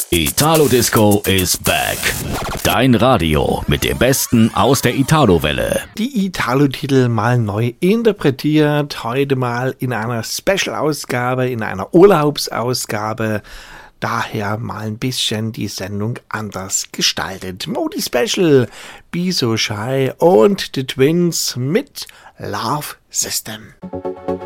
Italo Disco is back. Dein Radio mit dem Besten aus der Italo-Welle. Die Italo-Titel mal neu interpretiert. Heute mal in einer Special-Ausgabe, in einer Urlaubsausgabe. Daher mal ein bisschen die Sendung anders gestaltet. Modi Special, Be So Shy und The Twins mit Love System.